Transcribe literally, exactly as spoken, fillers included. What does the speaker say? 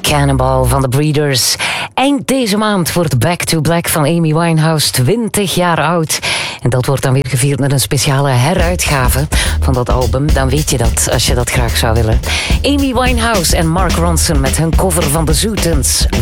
Cannonball van The Breeders. Eind deze maand wordt Back to Black van Amy Winehouse twintig jaar oud. En dat wordt dan weer gevierd met een speciale heruitgave van dat album. Dan weet je dat, als je dat graag zou willen. Amy Winehouse en Mark Ronson met hun cover van The Zootons.